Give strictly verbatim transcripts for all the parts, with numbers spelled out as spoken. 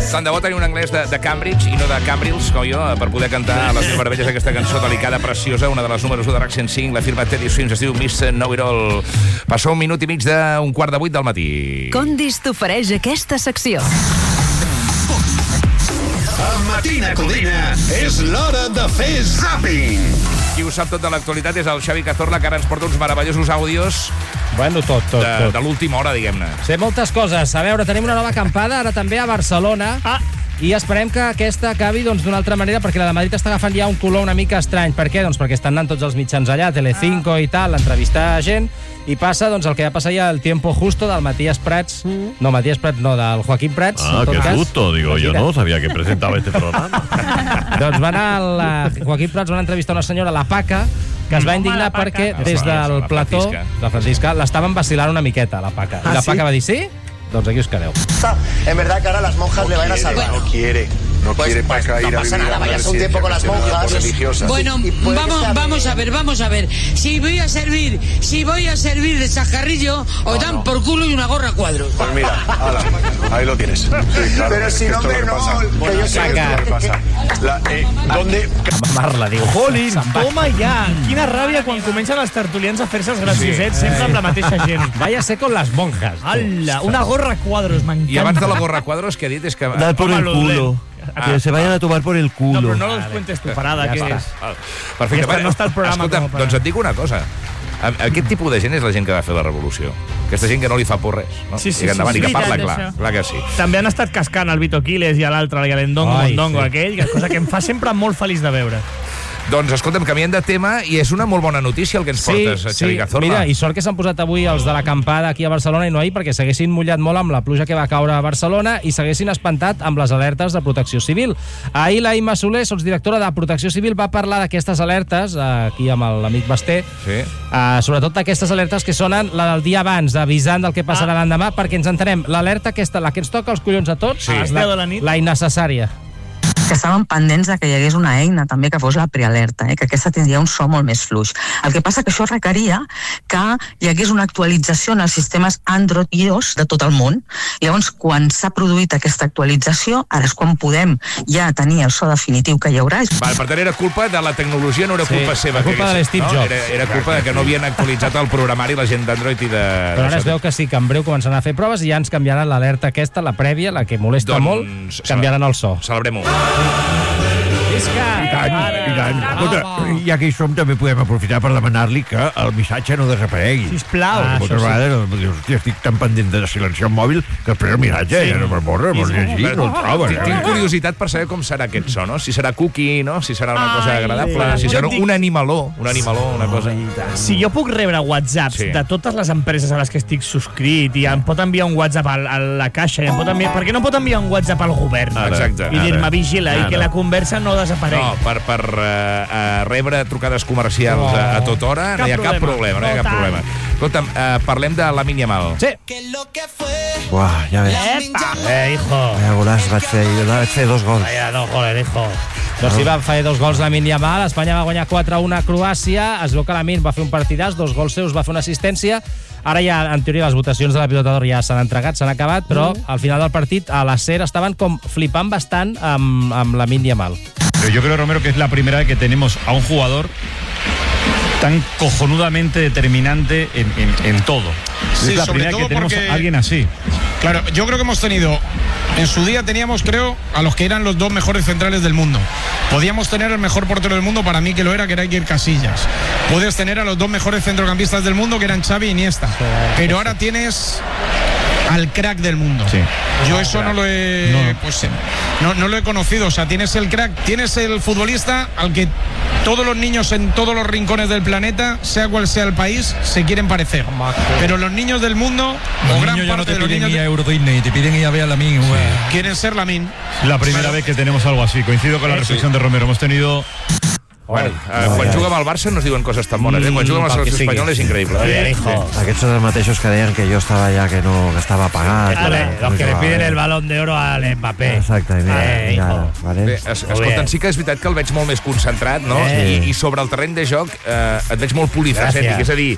Tant de bo tenir un anglès de, de Cambridge i no de Cambrils, com jo, per poder cantar les meravelles d'aquesta cançó delicada, preciosa, una de les números u de RAC cent cinc, la firma Teddy Swims, es diu Miss Know-It-All. Passa un minut i mig d'un quart de vuit del matí. Condis t'ofereix aquesta secció. A Matina Codina és l'hora de fer zàping. Qui ho sap tot de l'actualitat és el Xavi Cazorla, que ara ens porta uns meravellosos àudios Bueno, tot, tot, de, tot. de l'última hora, diguem-ne. Sí, moltes coses. A veure, tenim una nova acampada, ara també a Barcelona. Ah. I esperem que aquesta acabi doncs, d'una altra manera, perquè la de Madrid està agafant ja un color una mica estrany. Per què? Doncs perquè estan anant tots els mitjans allà, Telecinco i tal, entrevistar gent, i passa doncs, el que va passar ja el Tiempo Justo del Matías Prats, mm. no, Matías Prats no, del Joaquín Prats. Ah, qué cas. susto, digo yo, no sabía que presentaba este programa. Doncs va anar el Joaquín Prats, va entrevistar una senyora, la Paca, que es va indignar perquè des del plató, la Francisca, l'estaven vacilant una miqueta, la Paca. I la Paca va dir, sí? Doncs aquí us quedeu. En verdad que ahora las monjas No le van a quiere, salvar. no quiere. No Pues- quiere pues Paca no ir a pasa vivir nada, a una vayas un tiempo con las residencia monjas. religiosas. Bueno, Y puede que vamos, sea vamos bien. a ver, vamos a ver. Si voy a servir, si voy a servir de chascarrillo, os dan no. por culo y una gorra a cuadros. Pues mira, ala, ahí lo tienes. Sí, claro, Pero si esto no, es lo hombre, que no, pasa. que yo sé Esto es lo que pasa. La, eh, ¿Dónde? Marla, diu. Jolín, toma ja. Quina ràbia quan comencen els tertulians a fer-se els graciosets, sí. sempre amb la mateixa gent. Vaya sé con las monjas. Ala, una gorra a quadros, m'encanta. I abans de la gorra a quadros, que he dit és que... Dar por el culo. Que se vayan a tomar por el No, culo. però no los cuentes tu parada, Ja que està. és... Ah, perfecte. Ja està, no està el programa Escolta, com a per- doncs et dic una cosa. A- Aquest tipus de gent és la gent que va fer la revolució. Aquesta gent que no li fa por res, no? Sí, sí, I que endavant, sí, i que sí. parla Veritat, clar. això. Clar que sí. També han estat cascant el Vito Quiles i l'altre, i l'Endongo Ai, Mondongo, sí. aquell, que és cosa que em fa sempre molt feliç de veure. Doncs, escolta'm, canviem de tema i és una molt bona notícia el que ens portes, Xavi Cazorla. Mira, i sort que s'han posat avui els de l'acampada aquí a Barcelona i no ahir, perquè s'haguessin mullat molt amb la pluja que va caure a Barcelona i s'haguessin espantat amb les alertes de protecció civil. Ahir la Imma Soler, sotsdirectora de Protecció Civil, va parlar d'aquestes alertes, eh, aquí amb l'amic Basté, Sí. eh, sobretot d'aquestes alertes que sonen la del dia abans, avisant del que passarà Ah. l'endemà, perquè ens entenem, l'alerta aquesta, la que ens toca els collons a tots, Sí. A les la, deu de la nit. la innecessària. que estàvem pendents de que hi hagués una eina també que fos la prealerta, eh? que aquesta tindria un so molt més fluix. El que passa que això requeria que hi hagués una actualització en els sistemes Android i iOS de tot el món. Llavors, quan s'ha produït aquesta actualització, ara és quan podem ja tenir el so definitiu que hi haurà. Val, per tant, era culpa de la tecnologia, no era Sí, culpa seva. la culpa que de hagués- l'Steve no? Jobs. Era, era culpa de que no havien actualitzat el programari la gent d'Android i de... Però ara es veu que sí, que en breu començaran a fer proves i ja ens canviaran l'alerta aquesta, la prèvia, la que molesta Doncs, molt, canviaran el so. Celebrem-ho. I tant, i tant. Escolta, ja que hi som, també podem aprofitar per demanar-li que el missatge no desaparegui. Sisplau. Ah, moltes això sí. vegades no, dius, hòstia, estic tan pendent de silenciar el mòbil que després el missatge ja no me'l borra, me'l llegir, no el troben. Tinc, tinc curiositat per saber com serà aquest so, no? Si serà cookie, no? Si serà una cosa Ai, agradable, sí. si serà Jo dic- un animaló, un animaló, una cosa... Si jo puc rebre whatsapps Sí. de totes les empreses a les que estic subscrit i em pot enviar un whatsapp a, a la caixa i em pot enviar... Per què no pot enviar un whatsapp al govern? Ara, Exacte, I dir-me ara, vigila ara. i que la conversa no desaparegui. No, per, per uh, uh, rebre trucades comercials No. a, a tota hora no Cap hi ha cap problema. problema, no hi ha No cap tant. problema. Escolta'm, uh, parlem de la Yamal. Sí. Buah, ja ves. Epa! Eh, hijo. Ja veuràs, vaig fer, vaig fer dos gols. Vaya, no, joder, hijo. Doncs sí, va fer dos gols Lamine Yamal, Espanya va guanyar quatre a una a Croàcia, es veu que Lamine va fer un partidàs, dos gols seus, va fer una assistència, ara ja, en teoria, les votacions de la pilota d'or ja s'han entregat, s'han acabat, però al final del partit, a la SER, estaven com flipant bastant amb, amb Lamine Yamal. Pero yo creo, Romero, que es la primera vez que tenemos a un jugador tan cojonudamente determinante en, en, en todo. Sí, es la sobre primera todo que tenemos porque- a alguien así. Claro, yo creo que hemos tenido, en su día teníamos, creo, a los que eran los dos mejores centrales del mundo. Podíamos tener el mejor portero del mundo, para mí que lo era, que era Iker Casillas. Puedes tener a los dos mejores centrocampistas del mundo, que eran Xavi y Iniesta. Pero ahora tienes al crack del mundo. Sí. Yo eso no lo he, No, no. pues, eh, no, no lo he conocido. O sea, tienes el crack, tienes el futbolista al que todos los niños en todos los rincones del planeta, sea cual sea el país, se quieren parecer. Pero los niños del mundo, o gran parte de los niños de- Euro Disney, te piden ir a ver a Lamine. quieren ser Lamine. La primera vez que tenemos algo así. Coincido con la reflexión de Romero. Hemos tenido... Bueno, uh, quan juga amb el Barça no es diuen coses tan bones, eh? Quan juga amb la pel que selecció sigui. espanyola és increïble. Muy bien, hijo. Aquests són els mateixos que deien que jo estava ja, que no, que estava apagat. Vale, que los no que le jugava piden bé. el balón de oro al Mbappé. Exacte, i mira, Eh, mira, hijo. vale? Bé, es, escolta, sí que és veritat que el veig molt més concentrat, no? Eh. I, I sobre el terreny de joc eh, et veig molt polifacètic, Gràcies. és a dir,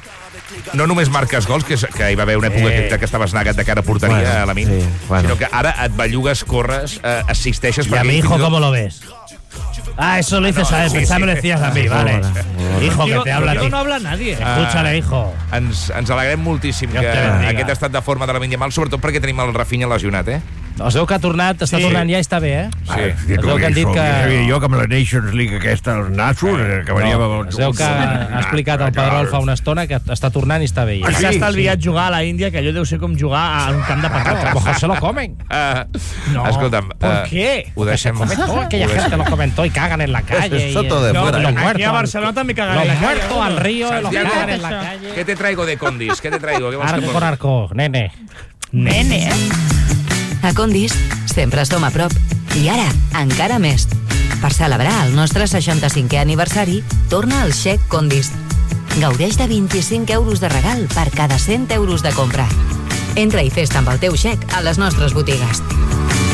no només marques gols, que, és, que hi va haver una època Eh. que, que estaves negat de cara a porteria, Bueno, a la min, sí, bueno. sinó que ara et bellugues, corres, eh, assisteixes... ¿Y a mi hijo cómo lo ves? Ah, eso lo dices a él, sí, pensaba sí. me lo decías a mí, vale. Hijo, que te habla a ti. no habla nadie. Escúchale, hijo. Ens, ens alegrem moltíssim que te bendiga. aquest estat de forma de la Lamine Yamal, sobretot perquè tenim el Rafinha lesionat, eh? Es veu que ha tornat, està Sí. tornant ja i està bé, eh? Sí. Es veu que han dit que... Sabia jo que amb la Nations League aquesta, el Nasur, que venia... No, es veu que ha explicat el Pedrol fa una estona que està tornant i està bé. S'ha estalviat jugar a la Índia, que allò deu ser com jugar a un camp de patates. Mejor se lo comen. Uh, No, escolta'm, ¿por eh, qué? Ho deixem... Comentó, aquella ho deixem. gente lo comentó y cagan en la calle. Eso y, todo de no, fuera, los ¿eh? muertos Aquí a al- Barcelona també cagan Los en la calle. muertos al río y los Santiago. cagan en la calle. Què te traigo de Condis? Què te traigo? Què vols que Arco con posi? arco, nene. Nene. A Condis sempre som a prop. I ara, encara més. Per celebrar el nostre seixanta-cinquè aniversari, torna el xec Condis. Gaudeix de vint-i-cinc euros de regal per cada cent euros de compra. Entra i fes-te amb el teu xec a les nostres botigues.